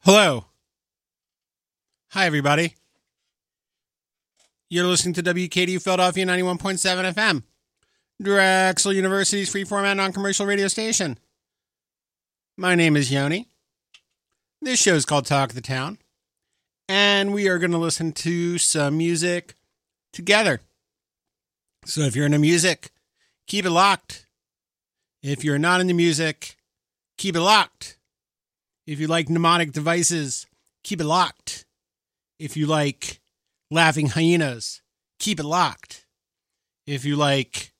Hello. Hi, everybody. You're listening to WKDU Philadelphia 91.7 FM, Drexel University's free-format non-commercial radio station. My name is Yoni. This show is called Talk of the Town, and we are going to listen to some music together. So if you're into music, keep it locked. If you're not into music, keep it locked. If you like mnemonic devices, keep it locked. If you like laughing hyenas, keep it locked. If you like...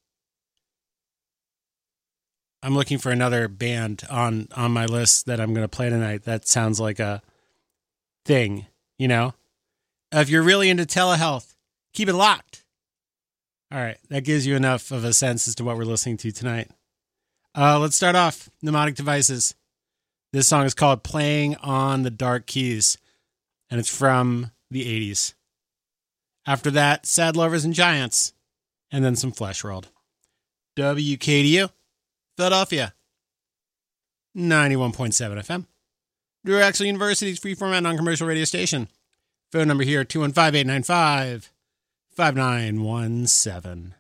I'm looking for another band on my list that I'm going to play tonight. That sounds like a thing, you know? If you're really into telehealth, keep it locked. All right, that gives you enough of a sense as to what we're listening to tonight. Let's start off. Mnemonic devices. This song is called Playing on the Dark Keys, and it's from the 80s. After that, Sad Lovers and Giants, and then some Flesh World. WKDU, Philadelphia, 91.7 FM. Drexel University's free-format non-commercial radio station. Phone number here, 215-895-5917.